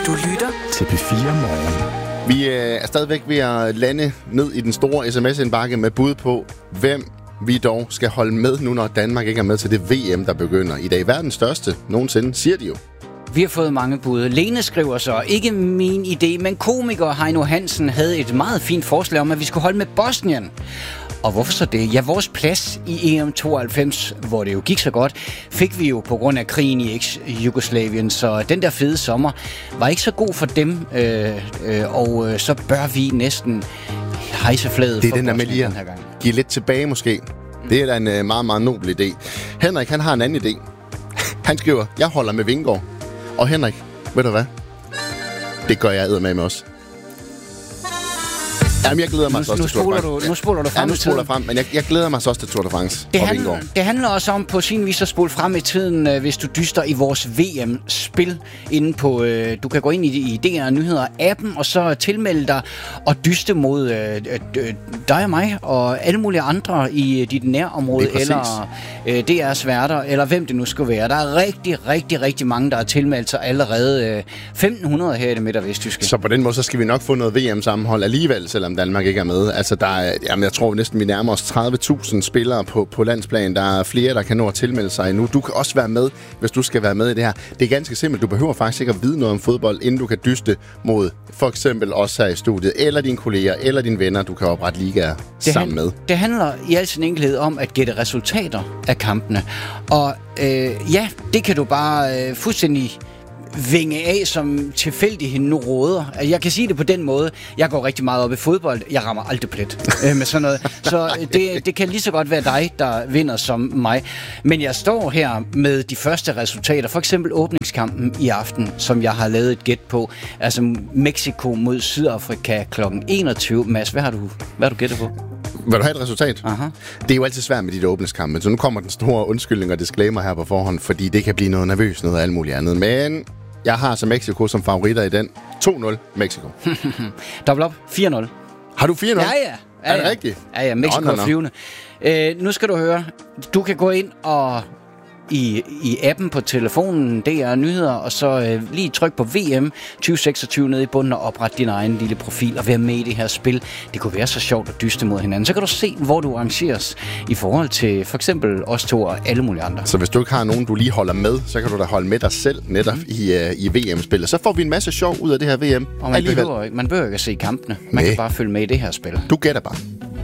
Du lytter til P4 Morgen. Vi er stadigvæk ved at lande ned i den store sms-indbakke med bud på, hvem vi dog skal holde med nu, når Danmark ikke er med til det VM, der begynder i dag. Verdens største nogensinde, siger de jo. Vi har fået mange bud. Lene skriver så, ikke min idé, men komiker Heino Hansen havde et meget fint forslag om, at vi skulle holde med Bosnien. Og hvorfor så det? Ja, vores plads i EM 92, hvor det jo gik så godt, fik vi jo på grund af krigen i eks-Jugoslavien, så den der fede sommer var ikke så god for dem, og så bør vi næsten hejse flaget for Bosnien den her gang. Give lidt tilbage måske. Det er da en meget, meget nobel idé. Henrik, han har en anden idé. Han skriver, jeg holder med Vingård. Og Henrik, ved du hvad? Det gør jeg eddermame også. Jamen, jeg glæder mig også til Tour de France. Nu spoler du frem. Ja, nu spoler jeg frem, men jeg glæder mig så også til Tour de France. Det handler også om på sin vis at spole frem i tiden, hvis du dyster i vores VM-spil inde på... Du kan gå ind i DR Nyheder-appen, og så tilmelde dig og dyste mod dig og mig og alle mulige andre i dit nærområde, eller DR's værter, eller hvem det nu skulle være. Der er rigtig mange, der har tilmeldt sig allerede. 1.500 her i det midt- og vestjyske. Så på den måde, så skal vi nok få noget VM-sammenhold alligevel, selvom Danmark ikke er med. Altså, der er, jeg tror næsten, vi nærmer os 30.000 spillere på landsplan. Der er flere, der kan nå at tilmelde sig nu. Du kan også være med, hvis du skal være med i det her. Det er ganske simpelt. Du behøver faktisk ikke at vide noget om fodbold, inden du kan dyste mod for eksempel os her i studiet, eller dine kolleger, eller dine venner, du kan oprette ligaer sammen med. Det handler i al sin enkelhed om at gætte resultater af kampene. Og ja, det kan du bare fuldstændig vinge af, som tilfældigheden nu råder. Jeg kan sige det på den måde. Jeg går rigtig meget op i fodbold. Jeg rammer aldrig plet med sådan noget. Så det kan lige så godt være dig, der vinder som mig. Men jeg står her med de første resultater. For eksempel åbningskampen i aften, som jeg har lavet et gæt på. Altså Mexico mod Sydafrika kl. 21. Mads, hvad har du gættet på? Vil du have et resultat? Aha. Det er jo altid svært med de der åbningskampe. Så nu kommer den store undskyldning og disclaimer her på forhånd, fordi det kan blive noget nervøst, noget og alt muligt andet. Men jeg har så Mexico som favoritter i den. 2-0 Mexico. Dobbelt op. 4-0. Har du 4-0? Ja. Er det rigtigt? Ja, Mexico er flyvende. Nu skal du høre. Du kan gå ind og i appen på telefonen, DR Nyheder, og så lige tryk på VM 2026 nede i bunden og opret din egen lille profil og være med i det her spil. Det kunne være så sjovt at dyste mod hinanden. Så kan du se, hvor du arrangeres i forhold til for eksempel os to og alle mulige andre. Så hvis du ikke har nogen, du lige holder med, så kan du da holde med dig selv netop i VM-spillet. Så får vi en masse sjov ud af det her VM. Og man behøver ikke at se kampene. Man kan bare følge med i det her spil. Du gætter bare.